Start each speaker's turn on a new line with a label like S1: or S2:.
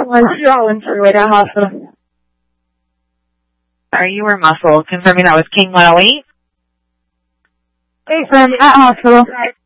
S1: 911 Rollins Freeway to hospital.
S2: Sorry, you were muffled. Confirming that was King 108.
S1: Hey, from at hospital.